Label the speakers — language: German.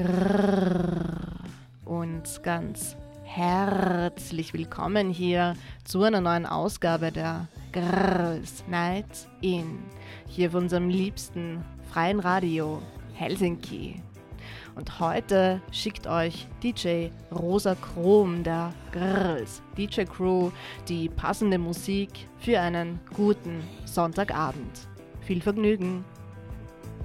Speaker 1: Und ganz herzlich willkommen hier zu einer neuen Ausgabe der Girls Night In, hier auf unserem liebsten freien Radio Helsinki. Und heute schickt euch DJ Rosa Chrom der Girls DJ Crew die passende Musik für einen guten Sonntagabend. Viel Vergnügen!